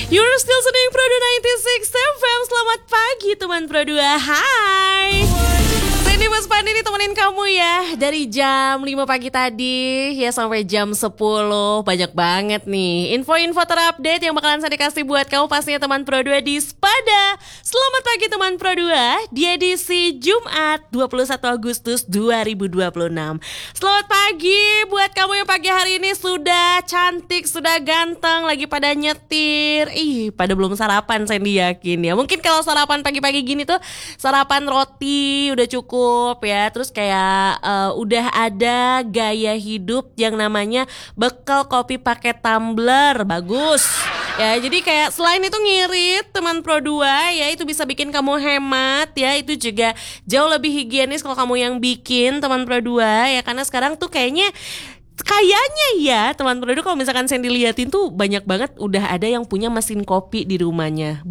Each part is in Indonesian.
You're still listening Pro 96 FM. Selamat pagi teman Pro 2. Hai. Ini Mas Pandi nih temenin kamu ya dari jam 5 pagi tadi ya sampai jam 10. Banyak banget nih info-info terupdate yang bakalan saya kasih buat kamu pastinya teman Pro 2 di Spada. Selamat pagi teman Pro 2 di edisi Jumat 21 Agustus 2026. Selamat pagi buat kamu yang pagi hari ini sudah cantik, sudah ganteng, lagi pada nyetir. Pada belum sarapan saya yakin ya. Mungkin kalau sarapan pagi-pagi gini tuh sarapan roti udah cukup ya, terus kayak udah ada gaya hidup yang namanya bekal kopi pakai tumbler, bagus ya. Jadi kayak selain itu ngirit teman Pro 2 ya, itu bisa bikin kamu hemat ya, itu juga jauh lebih higienis kalau kamu yang bikin teman Pro 2 ya, karena sekarang tuh kayaknya ya teman Pro 2 kalau misalkan saya dilihatin tuh banyak banget udah ada yang punya mesin kopi di rumahnya.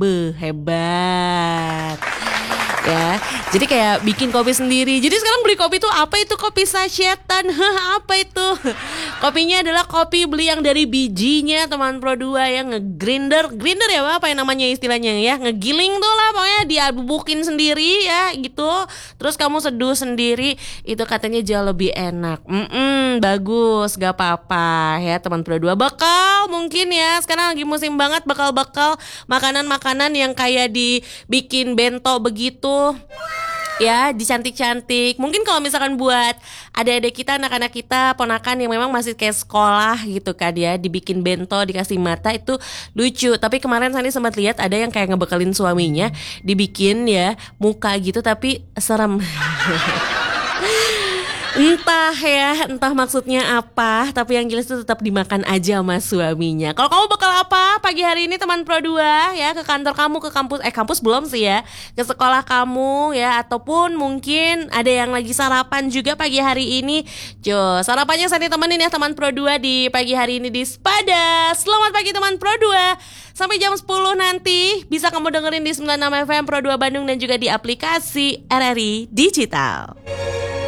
Hebat ya, jadi kayak bikin kopi sendiri. Jadi sekarang beli kopi tuh apa itu kopi sachetan? Apa itu? Kopinya adalah kopi beli yang dari bijinya teman Pro 2 yang ngegrinder ya apa yang namanya istilahnya ya, ngegiling tuh lah pokoknya, diabubukin sendiri ya gitu. Terus kamu seduh sendiri, itu katanya jauh lebih enak. Bagus, gak apa-apa ya teman Pro 2. Bekal mungkin ya, sekarang lagi musim banget bekal-bekal makanan-makanan yang kayak dibikin bento begitu ya, dicantik-cantik. Mungkin kalau misalkan buat adik-adik kita, anak-anak kita, ponakan yang memang masih kayak sekolah gitu kan ya, dibikin bento, dikasih mata, itu lucu. Tapi kemarin Sani sempat lihat ada yang kayak ngebekalin suaminya, dibikin ya muka gitu tapi serem. Entah maksudnya apa, tapi yang jelas itu tetap dimakan aja sama suaminya. Kalau kamu bakal apa pagi hari ini teman Pro 2 ya, ke kantor kamu, ke kampus belum sih ya, ke sekolah kamu ya, ataupun mungkin ada yang lagi sarapan juga pagi hari ini. Sarapannya saya ditemenin ya teman Pro 2 di pagi hari ini di Spada. Selamat pagi teman Pro 2. Sampai jam 10 nanti bisa kamu dengerin di 96 FM Pro 2 Bandung dan juga di aplikasi RRI Digital.